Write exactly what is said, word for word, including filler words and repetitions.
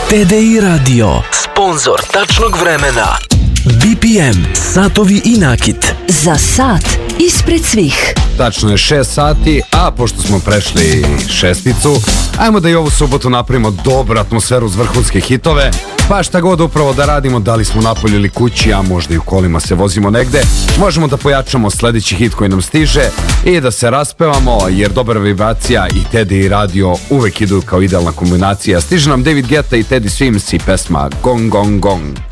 T D I Radio, sponzor tačnog vremena. B P M, satovi i nakit. Za sat ispred svih. Tačno je šest sati, a pošto smo prešli šesticu, ajmo da i ovu subotu napravimo dobru atmosferu uz vrhunske hitove. Pa šta god upravo da radimo, da li smo napolju ili kući, a možda i u kolima se vozimo negde, možemo da pojačamo sledeći hit koji nam stiže i da se raspevamo, jer dobra vibracija i T D I Radio uvek idu kao idealna kombinacija. Stiže nam David Guetta i Teddy Swims i pesma Gong Gong Gong.